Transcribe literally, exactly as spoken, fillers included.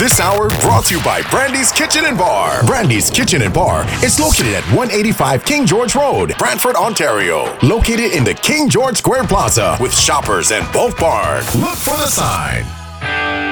this hour brought to you by Brandy's Kitchen and Bar. Brandy's Kitchen and Bar is located at one eighty-five King George Road, Brantford, Ontario. Located in the King George Square Plaza with Shoppers and Bulk Bar. Look for the sign.